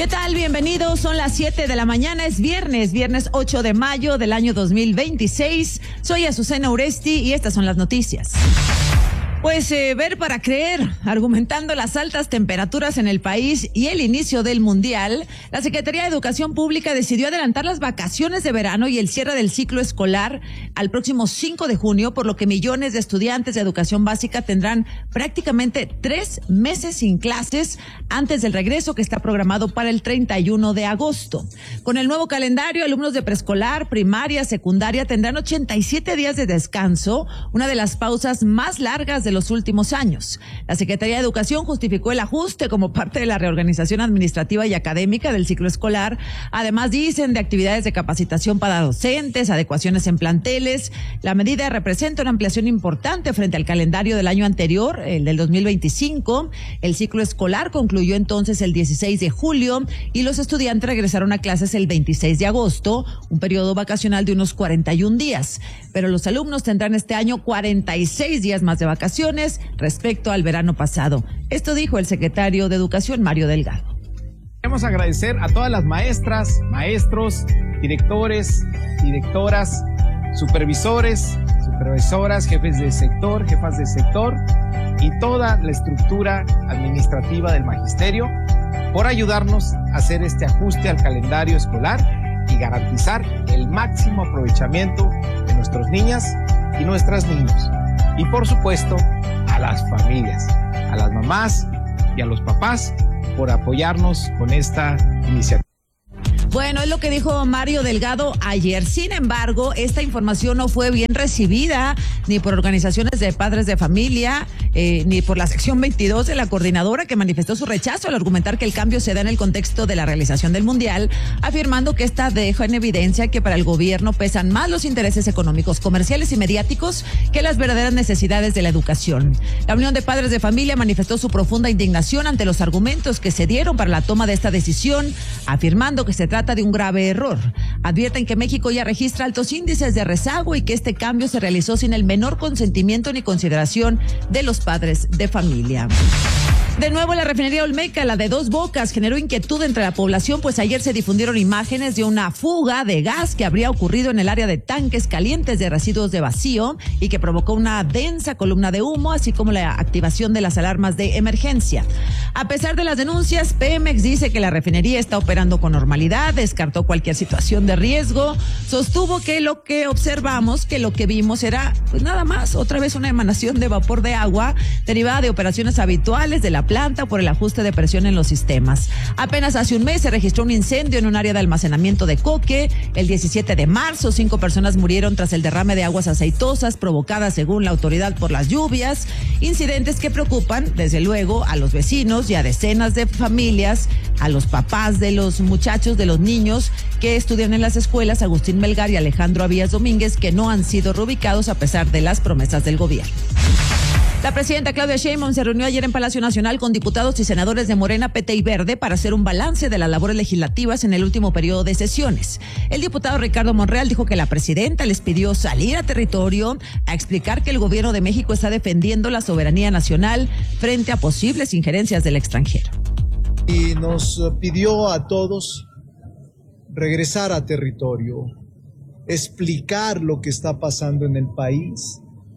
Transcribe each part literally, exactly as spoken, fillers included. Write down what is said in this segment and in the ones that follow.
¿Qué tal? Bienvenidos. Son las siete de la mañana. Es viernes, viernes ocho de mayo del año dos mil veintiséis. Soy Azucena Uresti y estas son las noticias. Pues eh, ver para creer, argumentando las altas temperaturas en el país y el inicio del Mundial, la Secretaría de Educación Pública decidió adelantar las vacaciones de verano y el cierre del ciclo escolar al próximo cinco de junio, por lo que millones de estudiantes de educación básica tendrán prácticamente tres meses sin clases antes del regreso que está programado para el treinta y uno de agosto. Con el nuevo calendario, alumnos de preescolar, primaria, secundaria tendrán ochenta y siete días de descanso, una de las pausas más largas de los últimos años. La Secretaría de Educación justificó el ajuste como parte de la reorganización administrativa y académica del ciclo escolar. Además, dicen de actividades de capacitación para docentes, adecuaciones en planteles. La medida representa una ampliación importante frente al calendario del año anterior, el del dos mil veinticinco. El ciclo escolar concluyó entonces el dieciséis de julio y los estudiantes regresaron a clases el veintiséis de agosto, un periodo vacacional de unos cuarenta y un días. Pero los alumnos tendrán este año cuarenta y seis días más de vacaciones respecto al verano pasado. Esto dijo el secretario de Educación, Mario Delgado. Queremos agradecer a todas las maestras, maestros, directores, directoras, supervisores, supervisoras, jefes de sector, jefas de sector y toda la estructura administrativa del magisterio por ayudarnos a hacer este ajuste al calendario escolar y garantizar el máximo aprovechamiento de nuestras niñas y nuestros niños. Y por supuesto, a las familias, a las mamás y a los papás por apoyarnos con esta iniciativa. Bueno, es lo que dijo Mario Delgado ayer. Sin embargo, esta información no fue bien recibida ni por organizaciones de padres de familia, eh, ni por la sección veintidós de la coordinadora, que manifestó su rechazo al argumentar que el cambio se da en el contexto de la realización del Mundial, afirmando que esta deja en evidencia que para el gobierno pesan más los intereses económicos, comerciales y mediáticos que las verdaderas necesidades de la educación. La Unión de Padres de Familia manifestó su profunda indignación ante los argumentos que se dieron para la toma de esta decisión, afirmando que se trata de un grave error. Advierten que México ya registra altos índices de rezago y que este cambio se realizó sin el menor consentimiento ni consideración de los padres de familia. De nuevo, la refinería Olmeca, la de Dos Bocas, generó inquietud entre la población, pues ayer se difundieron imágenes de una fuga de gas que habría ocurrido en el área de tanques calientes de residuos de vacío y que provocó una densa columna de humo, así como la activación de las alarmas de emergencia. A pesar de las denuncias, Pemex dice que la refinería está operando con normalidad, descartó cualquier situación de riesgo, sostuvo que lo que observamos, que lo que vimos era, pues nada más, otra vez una emanación de vapor de agua derivada de operaciones habituales de la planta por el ajuste de presión en los sistemas. Apenas hace un mes se registró un incendio en un área de almacenamiento de coque. El diecisiete de marzo, cinco personas murieron tras el derrame de aguas aceitosas provocadas, según la autoridad, por las lluvias. Incidentes que preocupan, desde luego, a los vecinos y a decenas de familias, a los papás de los muchachos, de los niños que estudian en las escuelas Agustín Melgar y Alejandro Avías Domínguez, que no han sido reubicados a pesar de las promesas del gobierno. La presidenta Claudia Sheinbaum se reunió ayer en Palacio Nacional con diputados y senadores de Morena, P T y Verde para hacer un balance de las labores legislativas en el último periodo de sesiones. El diputado Ricardo Monreal dijo que la presidenta les pidió salir a territorio a explicar que el gobierno de México está defendiendo la soberanía nacional frente a posibles injerencias del extranjero. Y nos pidió a todos regresar a territorio, explicar lo que está pasando en el país,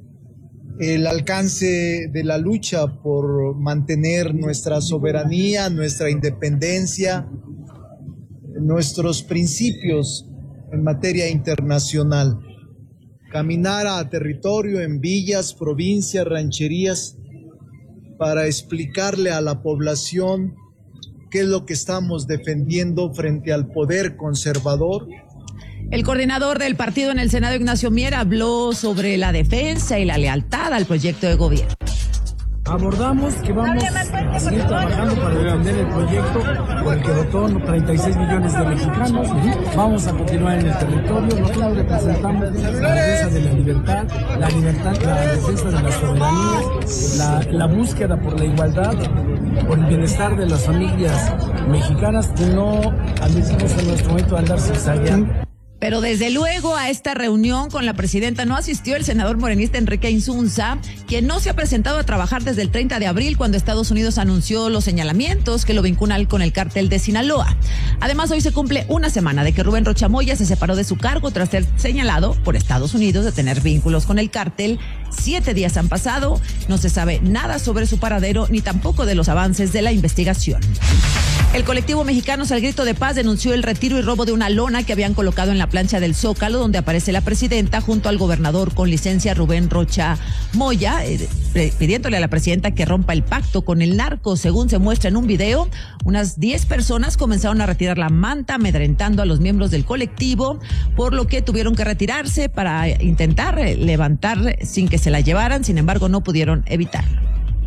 el alcance de la lucha por mantener nuestra soberanía, nuestra independencia, nuestros principios en materia internacional. Caminar a territorio en villas, provincias, rancherías, para explicarle a la población qué es lo que estamos defendiendo frente al poder conservador. El coordinador del partido en el Senado, Ignacio Mier, habló sobre la defensa y la lealtad al proyecto de gobierno. Abordamos que vamos a seguir trabajando para defender el proyecto por el que votó treinta y seis millones de mexicanos. Vamos a continuar en el territorio. Nosotros representamos la defensa de la libertad, la libertad, la defensa de la soberanía, la, la búsqueda por la igualdad, por el bienestar de las familias mexicanas. No admitimos en nuestro momento andar zigzagueando. Pero desde luego a esta reunión con la presidenta no asistió el senador morenista Enrique Insunza, quien no se ha presentado a trabajar desde el treinta de abril, cuando Estados Unidos anunció los señalamientos que lo vinculan con el cártel de Sinaloa. Además, hoy se cumple una semana de que Rubén Rocha Moya se separó de su cargo tras ser señalado por Estados Unidos de tener vínculos con el cártel. Siete días han pasado, no se sabe nada sobre su paradero ni tampoco de los avances de la investigación. El colectivo Mexicanos al Grito de Paz denunció el retiro y robo de una lona que habían colocado en la plancha del Zócalo, donde aparece la presidenta junto al gobernador con licencia Rubén Rocha Moya, eh, pidiéndole a la presidenta que rompa el pacto con el narco. Según se muestra en un video, unas diez personas comenzaron a retirar la manta, amedrentando a los miembros del colectivo, por lo que tuvieron que retirarse para intentar levantar sin que se la llevaran. Sin embargo, no pudieron evitarlo.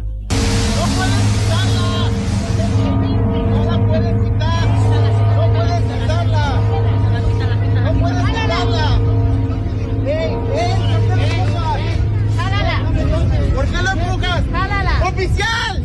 ¡Oficial!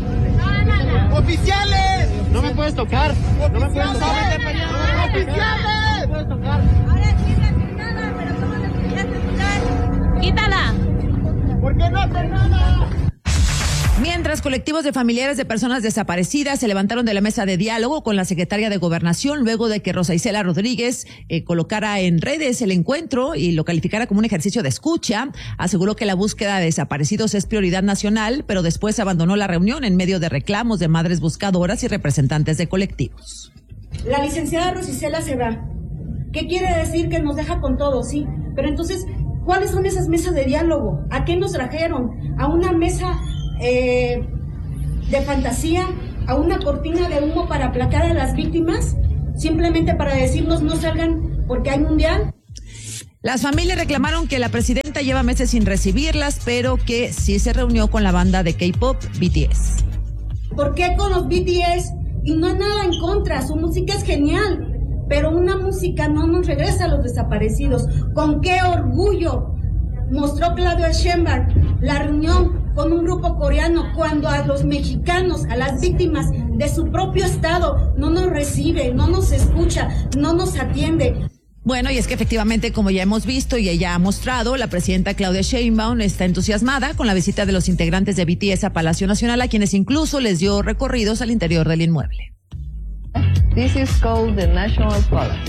¡Oficiales! No me puedes tocar. No me puedes tocar. ¡Oficiales! No me puedes tocar. Ahora sí no haces nada, pero ¿cómo te querías tocar? ¡Quítala! ¿Por qué no haces nada? Mientras, colectivos de familiares de personas desaparecidas se levantaron de la mesa de diálogo con la secretaria de Gobernación luego de que Rosa Isela Rodríguez eh, colocara en redes el encuentro y lo calificara como un ejercicio de escucha. Aseguró que la búsqueda de desaparecidos es prioridad nacional, pero después abandonó la reunión en medio de reclamos de madres buscadoras y representantes de colectivos. La licenciada Rosa Isela se va. ¿Qué quiere decir? Que nos deja con todo, sí. Pero entonces, ¿cuáles son esas mesas de diálogo? ¿A qué nos trajeron? ¿A una mesa Eh, de fantasía, a una cortina de humo para aplacar a las víctimas, simplemente para decirnos no salgan porque hay mundial? Las familias reclamaron que la presidenta lleva meses sin recibirlas, pero que sí se reunió con la banda de K-pop B T S. ¿Por qué con los B T S? Y no hay nada en contra, su música es genial, pero una música no nos regresa a los desaparecidos. ¿Con qué orgullo mostró Claudia Sheinbaum la reunión con un grupo coreano cuando a los mexicanos, a las víctimas de su propio estado, no nos recibe, no nos escucha, no nos atiende? Bueno, y es que efectivamente, como ya hemos visto y ella ha mostrado, la presidenta Claudia Sheinbaum está entusiasmada con la visita de los integrantes de B T S a Palacio Nacional, a quienes incluso les dio recorridos al interior del inmueble. This is called the National Palace.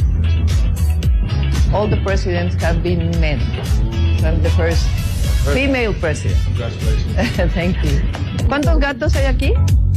All the presidents have been men. I'm the first female president. Congratulations. Thank you. ¿Cuántos gatos hay aquí?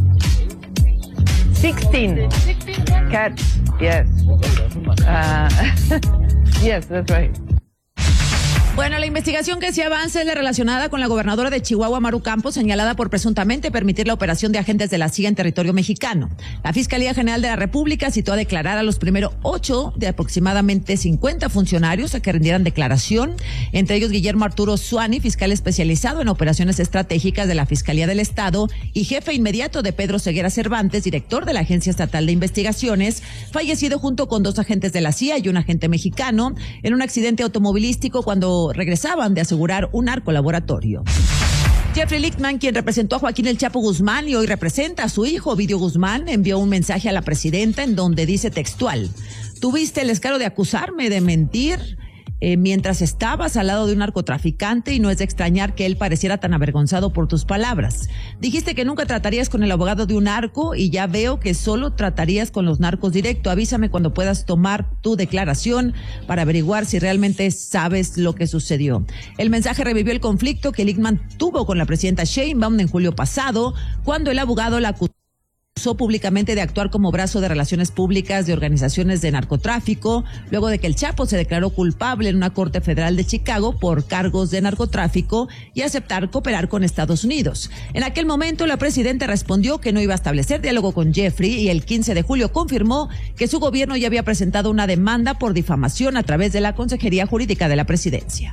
Sixteen. Cats. Yes. Uh, yes, that's right. Bueno, la investigación que sí avanza es la relacionada con la gobernadora de Chihuahua, Maru Campos, señalada por presuntamente permitir la operación de agentes de la C I A en territorio mexicano. La Fiscalía General de la República citó a declarar a los primeros ocho de aproximadamente cincuenta funcionarios a que rindieran declaración, entre ellos Guillermo Arturo Suani, fiscal especializado en operaciones estratégicas de la Fiscalía del Estado y jefe inmediato de Pedro Ceguera Cervantes, director de la Agencia Estatal de Investigaciones, fallecido junto con dos agentes de la C I A y un agente mexicano en un accidente automovilístico cuando regresaban de asegurar un narcolaboratorio. Jeffrey Lichtman, quien representó a Joaquín El Chapo Guzmán y hoy representa a su hijo Ovidio Guzmán, envió un mensaje a la presidenta en donde dice textual: tuviste el descaro de acusarme de mentir eh, mientras estabas al lado de un narcotraficante y no es de extrañar que él pareciera tan avergonzado por tus palabras. Dijiste que nunca tratarías con el abogado de un narco y ya veo que solo tratarías con los narcos directo. Avísame cuando puedas tomar tu declaración para averiguar si realmente sabes lo que sucedió. El mensaje revivió el conflicto que Lichtman tuvo con la presidenta Sheinbaum en julio pasado, cuando el abogado la acusó públicamente de actuar como brazo de relaciones públicas de organizaciones de narcotráfico, luego de que el Chapo se declaró culpable en una corte federal de Chicago por cargos de narcotráfico y aceptar cooperar con Estados Unidos. En aquel momento, la presidenta respondió que no iba a establecer diálogo con Jeffrey y el quince de julio confirmó que su gobierno ya había presentado una demanda por difamación a través de la Consejería Jurídica de la Presidencia.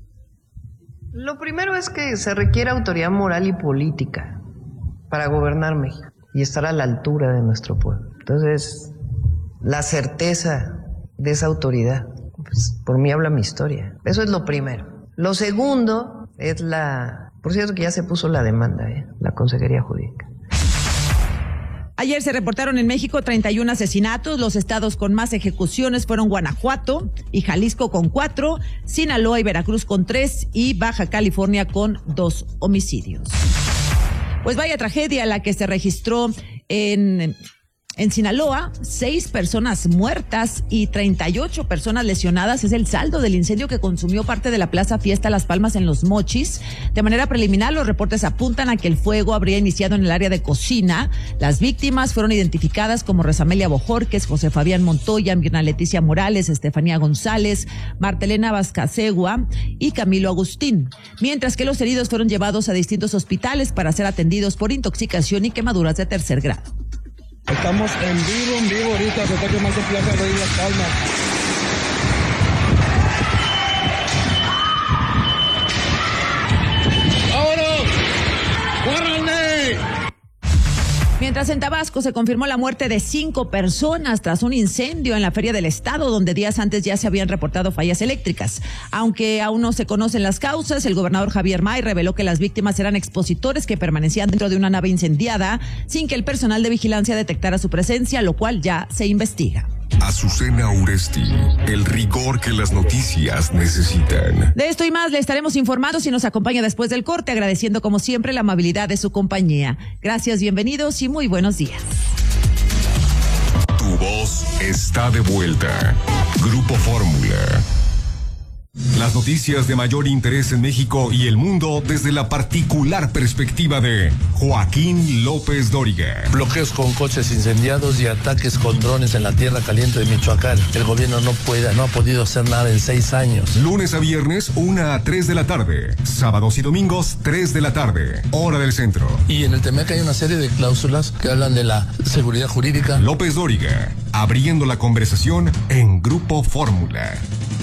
Lo primero es que se requiere autoridad moral y política para gobernar México y estar a la altura de nuestro pueblo. Entonces, la certeza de esa autoridad, pues, por mí habla mi historia. Eso es lo primero. Lo segundo es la... Por cierto que ya se puso la demanda, ¿eh? La Consejería Jurídica. Ayer se reportaron en México treinta y uno asesinatos. Los estados con más ejecuciones fueron Guanajuato y Jalisco con cuatro, Sinaloa y Veracruz con tres y Baja California con dos homicidios. Pues vaya tragedia la que se registró en... En Sinaloa, seis personas muertas y treinta y ocho personas lesionadas es el saldo del incendio que consumió parte de la Plaza Fiesta Las Palmas en Los Mochis. De manera preliminar, los reportes apuntan a que el fuego habría iniciado en el área de cocina. Las víctimas fueron identificadas como Rosamelia Bojorques, José Fabián Montoya, Mirna Leticia Morales, Estefanía González, Martelena Vascasegua y Camilo Agustín. Mientras que los heridos fueron llevados a distintos hospitales para ser atendidos por intoxicación y quemaduras de tercer grado. Estamos en vivo, en vivo ahorita, se está quemando Plaza de Las Palmas. ¡Vámonos! ¡Córranle! Mientras en Tabasco se confirmó la muerte de cinco personas tras un incendio en la Feria del Estado, donde días antes ya se habían reportado fallas eléctricas. Aunque aún no se conocen las causas, el gobernador Javier May reveló que las víctimas eran expositores que permanecían dentro de una nave incendiada sin que el personal de vigilancia detectara su presencia, lo cual ya se investiga. Azucena Uresti, el rigor que las noticias necesitan. De esto y más le estaremos informando si nos acompaña después del corte, agradeciendo como siempre la amabilidad de su compañía. Gracias, bienvenidos y muy buenos días. Tu voz está de vuelta. Grupo Fórmula. Las noticias de mayor interés en México y el mundo desde la particular perspectiva de Joaquín López Dóriga. Bloqueos con coches incendiados y ataques con drones en la tierra caliente de Michoacán. El gobierno no puede, no ha podido hacer nada en seis años. Lunes a viernes, una a tres de la tarde. Sábados y domingos, tres de la tarde. Hora del centro. Y en el T M E C hay una serie de cláusulas que hablan de la seguridad jurídica. López Dóriga, abriendo la conversación en Grupo Fórmula.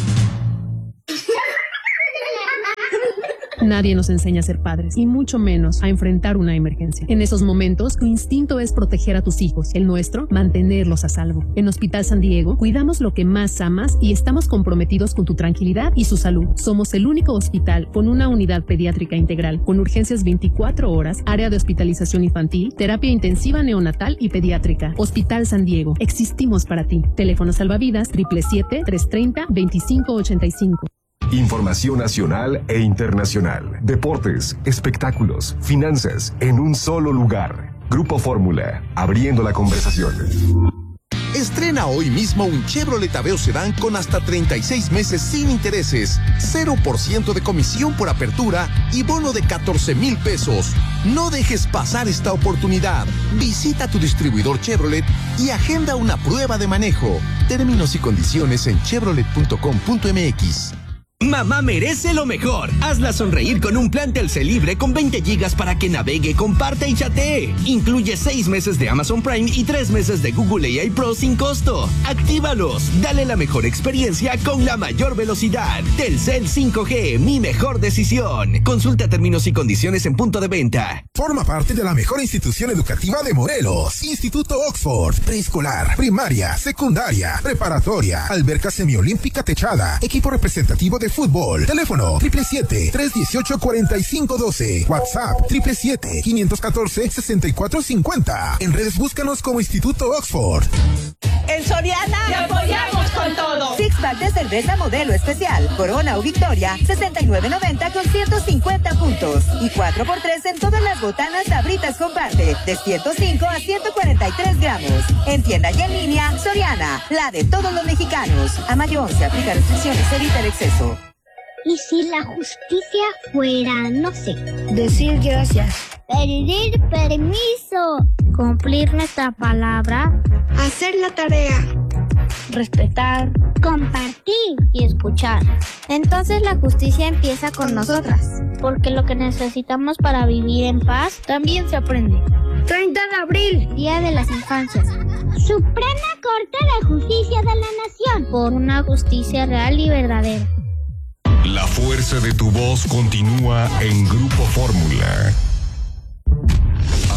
Nadie nos enseña a ser padres, y mucho menos a enfrentar una emergencia. En esos momentos, tu instinto es proteger a tus hijos, el nuestro, mantenerlos a salvo. En Hospital San Diego, cuidamos lo que más amas y estamos comprometidos con tu tranquilidad y su salud. Somos el único hospital con una unidad pediátrica integral, con urgencias veinticuatro horas, área de hospitalización infantil, terapia intensiva neonatal y pediátrica. Hospital San Diego, existimos para ti. Teléfono salvavidas, siete siete siete, tres tres cero, dos cinco ocho cinco. Información nacional e internacional. Deportes, espectáculos, finanzas, en un solo lugar. Grupo Fórmula, abriendo la conversación. Estrena hoy mismo un Chevrolet Aveo Sedán con hasta treinta y seis meses sin intereses, cero por ciento de comisión por apertura y bono de catorce mil pesos. No dejes pasar esta oportunidad. Visita tu distribuidor Chevrolet y agenda una prueba de manejo. Términos y condiciones en chevrolet punto com punto m x. Mamá merece lo mejor. Hazla sonreír con un plan Telcel libre con veinte gigas para que navegue, comparta y chatee. Incluye seis meses de Amazon Prime y tres meses de Google A I Pro sin costo. Actívalos. Dale la mejor experiencia con la mayor velocidad. Telcel cinco G, mi mejor decisión. Consulta términos y condiciones en punto de venta. Forma parte de la mejor institución educativa de Morelos. Instituto Oxford. Preescolar, primaria, secundaria, preparatoria, alberca semiolímpica techada, equipo representativo de fútbol. Teléfono siete siete siete, tres uno ocho, cuatro cinco uno dos. WhatsApp siete siete siete, cinco uno cuatro, seis cuatro cinco cero. En redes búscanos como Instituto Oxford. En Soriana te apoyamos con todo. Six pack de cerveza modelo especial, Corona o Victoria, sesenta y nueve noventa con ciento cincuenta puntos. Y cuatro por tres en todas las botanas Sabritas Comparte, de ciento cinco a ciento cuarenta y tres gramos. En tienda y en línea, Soriana, la de todos los mexicanos. A mayo once, aplica restricciones, evita el exceso. ¿Y si la justicia fuera, no sé, decir gracias, pedir permiso, cumplir nuestra palabra, hacer la tarea, respetar, compartir y escuchar? Entonces la justicia empieza con nosotras, porque lo que necesitamos para vivir en paz también se aprende. treinta de abril, Día de las Infancias. Suprema Corte de Justicia de la Nación. Por una justicia real y verdadera. La fuerza de tu voz continúa en Grupo Fórmula.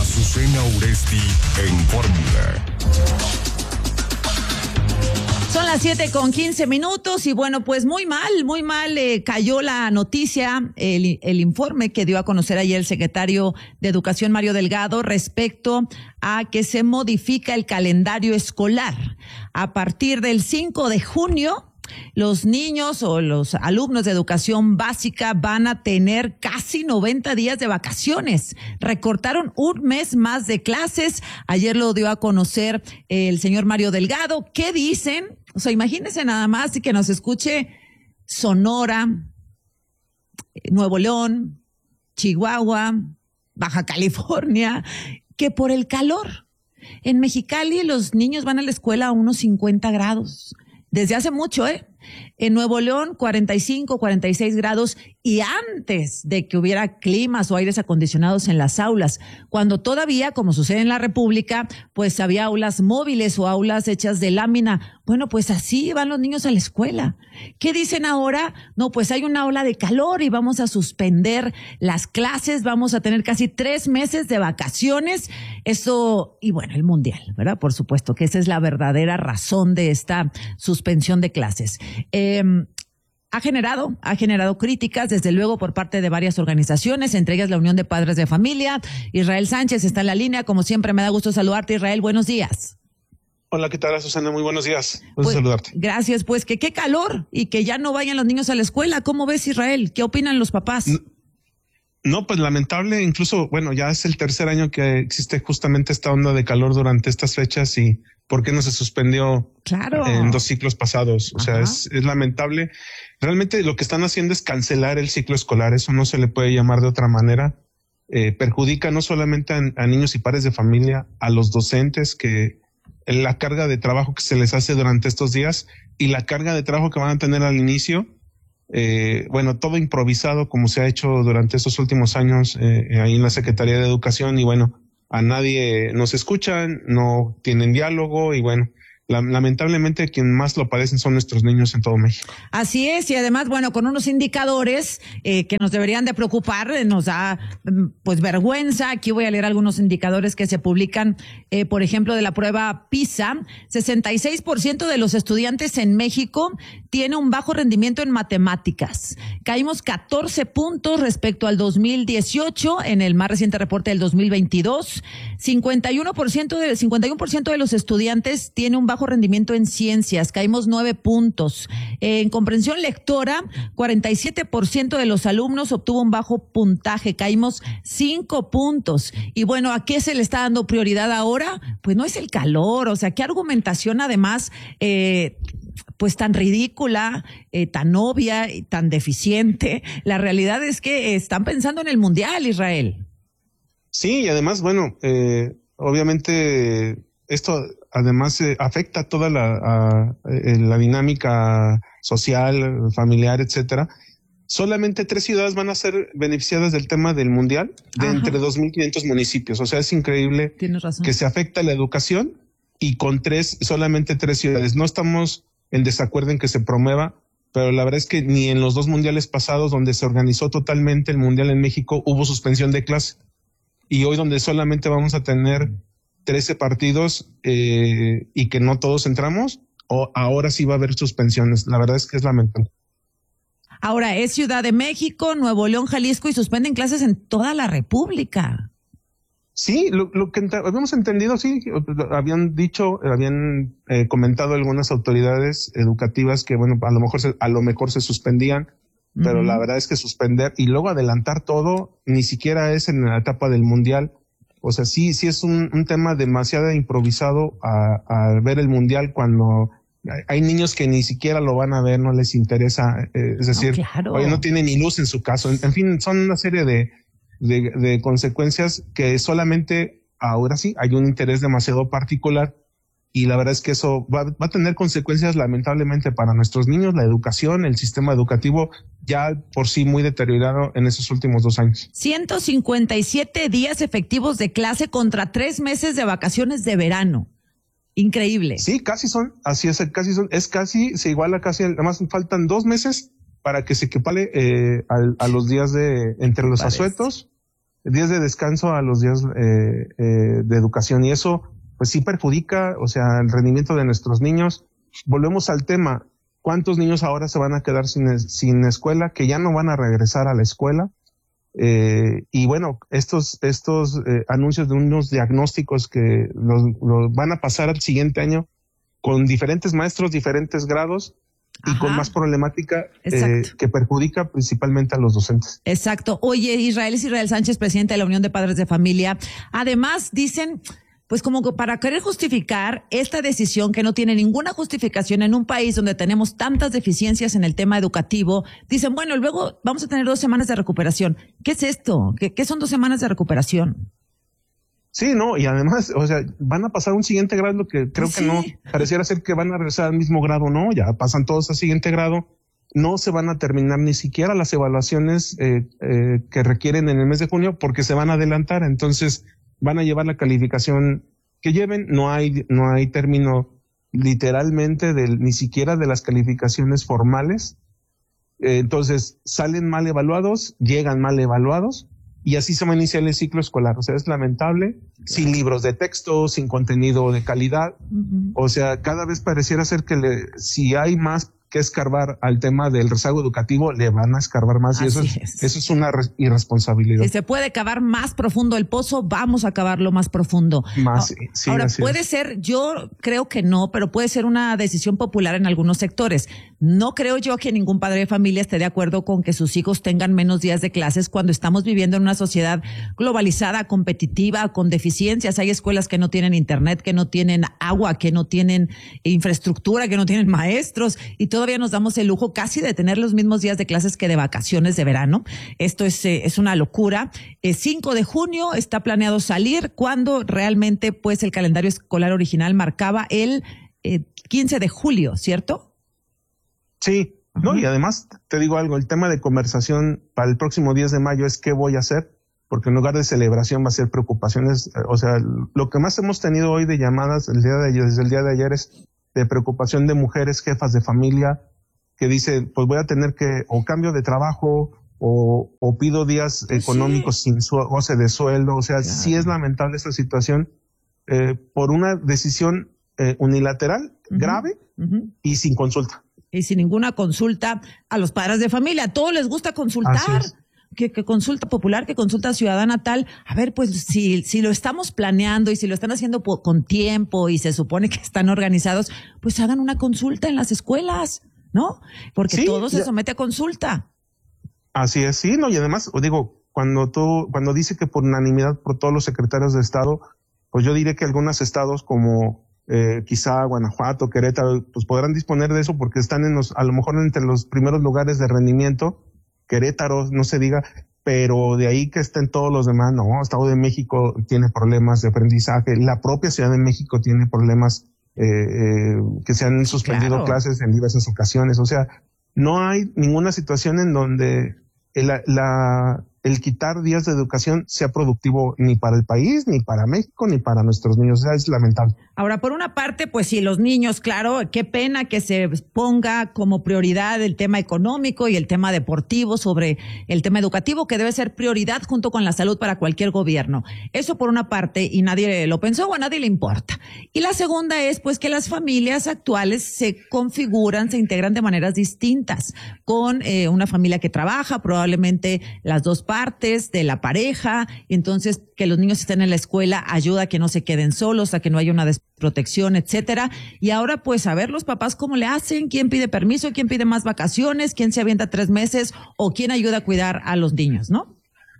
Azucena Uresti en Fórmula. Son las las siete con quince minutos y bueno, pues muy mal, muy mal eh, cayó la noticia, el, el informe que dio a conocer ayer el secretario de Educación, Mario Delgado, respecto a que se modifica el calendario escolar. A partir del cinco de junio, los niños o los alumnos de educación básica van a tener casi noventa días de vacaciones. Recortaron un mes más de clases. Ayer lo dio a conocer el señor Mario Delgado. ¿Qué dicen? O sea, imagínense nada más y que nos escuche Sonora, Nuevo León, Chihuahua, Baja California, que por el calor. En Mexicali los niños van a la escuela a unos cincuenta grados. Desde hace mucho, ¿eh? En Nuevo León, cuarenta y cinco, cuarenta y seis grados, y antes de que hubiera climas o aires acondicionados en las aulas, cuando todavía, como sucede en la República, pues había aulas móviles o aulas hechas de lámina. Bueno, pues así van los niños a la escuela. ¿Qué dicen ahora? No, pues hay una ola de calor y vamos a suspender las clases, vamos a tener casi tres meses de vacaciones. Eso, y bueno, el mundial, ¿verdad? Por supuesto que esa es la verdadera razón de esta suspensión de clases. Eh, ha generado, ha generado críticas, desde luego, por parte de varias organizaciones, entre ellas la Unión de Padres de Familia. Israel Sánchez está en la línea. Como siempre, me da gusto saludarte, Israel. Buenos días. Hola, ¿qué tal, Susana? Muy buenos días. Gusto Pues, saludarte. Gracias. Pues que qué calor y que ya no vayan los niños a la escuela. ¿Cómo ves, Israel? ¿Qué opinan los papás? No, no, pues lamentable. Incluso, bueno, ya es el tercer año que existe justamente esta onda de calor durante estas fechas y ¿por qué no se suspendió claro. en dos ciclos pasados? O Ajá. sea, es, es lamentable. Realmente lo que están haciendo es cancelar el ciclo escolar. Eso no se le puede llamar de otra manera. Eh, perjudica no solamente a, a niños y padres de familia, a los docentes, que la carga de trabajo que se les hace durante estos días y la carga de trabajo que van a tener al inicio. Eh, bueno, todo improvisado como se ha hecho durante estos últimos años eh, ahí en la Secretaría de Educación y bueno, a nadie nos escuchan, no tienen diálogo y bueno, la, lamentablemente quien más lo padecen son nuestros niños en todo México. Así es, y además, bueno, con unos indicadores eh, que nos deberían de preocupar, eh, nos da pues vergüenza. Aquí voy a leer algunos indicadores que se publican, eh, por ejemplo, de la prueba PISA. sesenta y seis por ciento de los estudiantes en México tiene un bajo rendimiento en matemáticas. Caímos catorce puntos respecto al dos mil dieciocho en el más reciente reporte del dos mil veintidós. cincuenta y uno por ciento de, cincuenta y uno por ciento de los estudiantes tiene un bajo rendimiento en ciencias. Caímos nueve puntos. En comprensión lectora, cuarenta y siete por ciento de los alumnos obtuvo un bajo puntaje. Caímos cinco puntos. Y bueno, ¿a qué se le está dando prioridad ahora? Pues no es el calor. O sea, ¿qué argumentación además eh, pues tan ridícula, eh, tan obvia y tan deficiente? La realidad es que están pensando en el mundial, Israel. Sí, y además, bueno, eh, obviamente esto además eh, afecta toda la, a, eh, la dinámica social, familiar, etcétera. Solamente tres ciudades van a ser beneficiadas del tema del mundial de Ajá. entre dos mil quinientos municipios. O sea, es increíble que se afecta la educación y con tres, solamente tres ciudades. No estamos en desacuerdo en que se promueva, pero la verdad es que ni en los dos mundiales pasados donde se organizó totalmente el mundial en México hubo suspensión de clase. Y hoy donde solamente vamos a tener trece partidos eh, y que no todos entramos, o ahora sí va a haber suspensiones. La verdad es que es lamentable. Ahora es Ciudad de México, Nuevo León, Jalisco y suspenden clases en toda la República. Sí, lo, lo que ent- habíamos entendido, sí, habían dicho, habían eh, comentado algunas autoridades educativas que, bueno, a lo mejor se, a lo mejor se suspendían, uh-huh. pero la verdad es que suspender y luego adelantar todo, ni siquiera es en la etapa del mundial. O sea, sí, sí es un, un tema demasiado improvisado a, a ver el mundial cuando hay niños que ni siquiera lo van a ver, no les interesa, eh, es decir, no, claro. oye, no tiene ni luz en su caso. En, en fin, son una serie de, de, de consecuencias que solamente ahora sí hay un interés demasiado particular y la verdad es que eso va, va a tener consecuencias lamentablemente para nuestros niños, la educación, el sistema educativo ya por sí muy deteriorado en esos últimos dos años. ciento cincuenta y siete días efectivos de clase contra tres meses de vacaciones de verano. Increíble. Sí, casi son, así es, casi son, es casi, se iguala casi, además faltan dos meses para que se equipale eh, a, a los días de, entre los Parece. asuetos, días de descanso a los días eh, eh, de educación y eso pues sí perjudica, o sea, el rendimiento de nuestros niños volvemos al tema, ¿cuántos niños ahora se van a quedar sin, sin escuela, que ya no van a regresar a la escuela? Eh, y bueno, estos, estos eh, anuncios de unos diagnósticos que los, los van a pasar al siguiente año con diferentes maestros, diferentes grados, y Ajá. con más problemática eh, que perjudica principalmente a los docentes. Exacto. Oye, Israel es Israel Sánchez, presidente de la Unión de Padres de Familia. Además, dicen, pues como para querer justificar esta decisión que no tiene ninguna justificación en un país donde tenemos tantas deficiencias en el tema educativo, dicen, bueno, luego vamos a tener dos semanas de recuperación. ¿Qué es esto? ¿Qué, qué son dos semanas de recuperación? Sí, no, y además, o sea, van a pasar a un siguiente grado que creo sí. que no, pareciera ser que van a regresar al mismo grado, no, ya pasan todos al siguiente grado, no se van a terminar ni siquiera las evaluaciones eh, eh, que requieren en el mes de junio porque se van a adelantar, entonces van a llevar la calificación que lleven, no hay, no hay término literalmente del, ni siquiera de las calificaciones formales, eh, entonces salen mal evaluados, llegan mal evaluados, y así se va a iniciar el ciclo escolar. O sea, es lamentable, sin libros de texto, sin contenido de calidad. Uh-huh. O sea, cada vez pareciera ser que le, si hay más que escarbar al tema del rezago educativo, le van a escarbar más. Así y eso es, es. eso es una res- irresponsabilidad. Si se puede cavar más profundo el pozo, vamos a cavarlo más profundo. Más, sí, sí, Ahora, puede es. ser, yo creo que no, pero puede ser una decisión popular en algunos sectores. No creo yo que ningún padre de familia esté de acuerdo con que sus hijos tengan menos días de clases cuando estamos viviendo en una sociedad globalizada, competitiva, con deficiencias. Hay escuelas que no tienen internet, que no tienen agua, que no tienen infraestructura, que no tienen maestros, y todo todavía nos damos el lujo casi de tener los mismos días de clases que de vacaciones de verano. Esto es, eh, es una locura. El cinco de junio está planeado salir cuando realmente pues el calendario escolar original marcaba el eh, quince de julio, ¿cierto? Sí, uh-huh. no, y además te digo algo, el tema de conversación para el próximo diez de mayo es qué voy a hacer, porque en lugar de celebración va a ser preocupaciones. O sea, lo que más hemos tenido hoy de llamadas el día de ayer, desde el día de ayer es de preocupación de mujeres, jefas de familia, que dicen, pues voy a tener que, o cambio de trabajo, o, o pido días pues económicos sí. sin su, goce de sueldo. O sea, claro. sí es lamentable esta situación eh, por una decisión eh, unilateral, uh-huh. grave uh-huh. y sin consulta. Y sin ninguna consulta a los padres de familia. A todos les gusta consultar. Que, que consulta popular, que consulta ciudadana tal. A ver, pues si, si lo estamos planeando y si lo están haciendo po- con tiempo y se supone que están organizados, pues hagan una consulta en las escuelas, ¿no? Porque sí, todo se ya. somete a consulta. Así es, sí, no, y además, os digo, cuando tú, cuando dice que por unanimidad por todos los secretarios de Estado, pues yo diré que algunos estados como eh, quizá Guanajuato, Querétaro, pues podrán disponer de eso porque están en los, a lo mejor entre los primeros lugares de rendimiento. Querétaro, no se diga, pero de ahí que estén todos los demás, no, Estado de México tiene problemas de aprendizaje, la propia Ciudad de México tiene problemas eh, eh, que se han suspendido claro. clases en diversas ocasiones, o sea, no hay ninguna situación en donde el, la, el quitar días de educación sea productivo ni para el país, ni para México, ni para nuestros niños, o sea, es lamentable. Ahora, por una parte, pues sí, los niños, claro, qué pena que se ponga como prioridad el tema económico y el tema deportivo sobre el tema educativo, que debe ser prioridad junto con la salud para cualquier gobierno. Eso por una parte, y nadie lo pensó o a nadie le importa. Y la segunda es, pues, que las familias actuales se configuran, se integran de maneras distintas, con eh, una familia que trabaja, probablemente las dos partes de la pareja, y entonces que los niños estén en la escuela ayuda a que no se queden solos, a que no haya una desprotección, etcétera. Y ahora, pues, a ver los papás cómo le hacen, quién pide permiso, quién pide más vacaciones, quién se avienta tres meses o quién ayuda a cuidar a los niños, ¿no?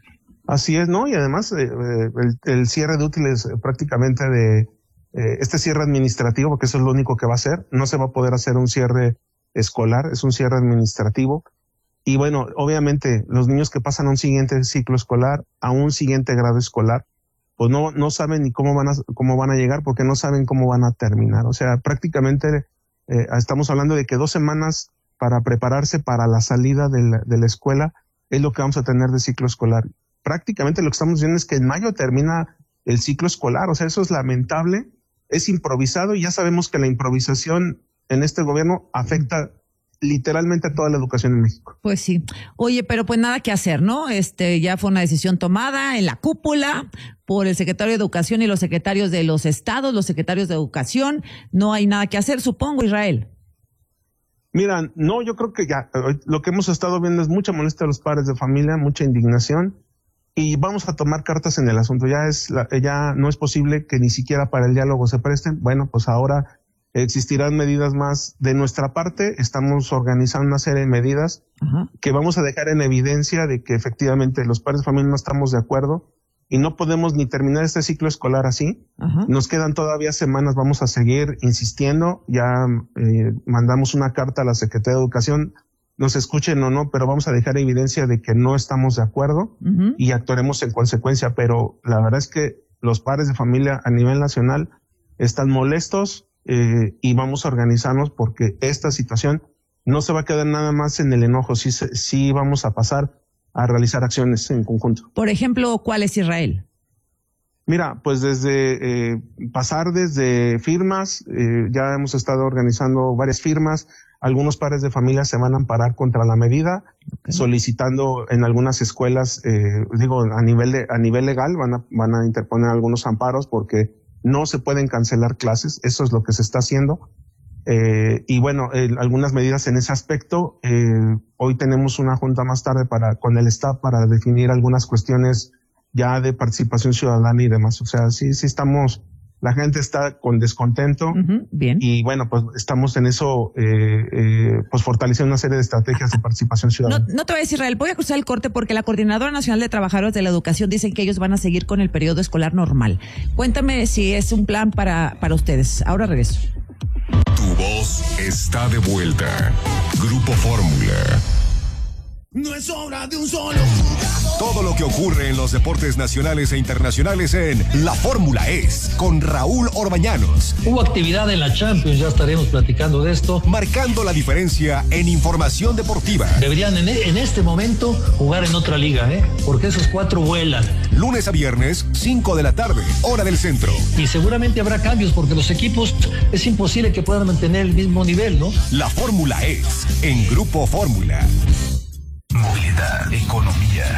Así es, ¿no? Y además eh, el, el cierre de útiles prácticamente de eh, este cierre administrativo, porque eso es lo único que va a hacer, no se va a poder hacer un cierre escolar, es un cierre administrativo. Y bueno, obviamente los niños que pasan a un siguiente ciclo escolar, a un siguiente grado escolar, pues no, no saben ni cómo van a, cómo van a llegar porque no saben cómo van a terminar. O sea, prácticamente eh, estamos hablando de que dos semanas para prepararse para la salida de la, de la escuela es lo que vamos a tener de ciclo escolar. Prácticamente lo que estamos viendo es que en mayo termina el ciclo escolar. O sea, eso es lamentable, es improvisado y ya sabemos que la improvisación en este gobierno afecta literalmente a toda la educación en México. Pues sí. Oye, pero pues nada que hacer, ¿no? Este, ya fue una decisión tomada en la cúpula por el secretario de Educación y los secretarios de los estados, los secretarios de Educación. No hay nada que hacer, supongo, Israel. Mira, no, yo creo que ya lo que hemos estado viendo es mucha molestia a los padres de familia, mucha indignación, y vamos a tomar cartas en el asunto. Ya es, la, ya no es posible que ni siquiera para el diálogo se presten. Bueno, pues ahora existirán medidas más de nuestra parte. Estamos organizando una serie de medidas Ajá. que vamos a dejar en evidencia de que efectivamente los padres de familia no estamos de acuerdo y no podemos ni terminar este ciclo escolar así. Ajá. Nos quedan todavía semanas, vamos a seguir insistiendo. Ya eh, mandamos una carta a la Secretaría de Educación, nos escuchen o no, pero vamos a dejar evidencia de que no estamos de acuerdo uh-huh. y actuaremos en consecuencia. Pero la verdad es que los padres de familia a nivel nacional están molestos eh, y vamos a organizarnos porque esta situación no se va a quedar nada más en el enojo, sí, sí vamos a pasar a realizar acciones en conjunto. Por ejemplo, ¿cuál es, Israel? Mira, pues desde eh, pasar desde firmas, eh, ya hemos estado organizando varias firmas. Algunos padres de familia se van a amparar contra la medida, okay. solicitando en algunas escuelas, eh, digo, a nivel de, a nivel legal, van a, van a interponer algunos amparos porque no se pueden cancelar clases. Eso es lo que se está haciendo. Eh, y bueno, eh, algunas medidas en ese aspecto. Eh, hoy tenemos una junta más tarde para, con el staff para definir algunas cuestiones ya de participación ciudadana y demás. O sea, sí, sí estamos, la gente está con descontento. Uh-huh, bien. Y bueno, pues estamos en eso, eh, eh, pues fortaleciendo una serie de estrategias de participación ciudadana. No, no te voy a decir, Israel, voy a cruzar el corte porque la Coordinadora Nacional de Trabajadores de la Educación dicen que ellos van a seguir con el periodo escolar normal. Cuéntame si es un plan para, para ustedes. Ahora regreso. Tu voz está de vuelta. Grupo Fórmula. No es obra de un solo jugador. Todo lo que ocurre en los deportes nacionales e internacionales en La Fórmula es con Raúl Orbañanos. Hubo actividad en la Champions, ya estaremos platicando de esto. Marcando la diferencia en información deportiva. Deberían en, en este momento jugar en otra liga, ¿eh? Porque esos cuatro vuelan. Lunes a viernes, cinco de la tarde, hora del centro. Y seguramente habrá cambios porque los equipos es imposible que puedan mantener el mismo nivel, ¿no? La Fórmula es en Grupo Fórmula. Movilidad, economía,